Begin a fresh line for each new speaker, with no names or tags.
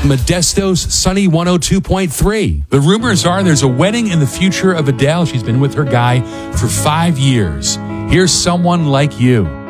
Modesto's Sunny 102.3. The rumors are there's a wedding in the future of Adele. She's been with her guy for 5 years. Here's Someone Like You.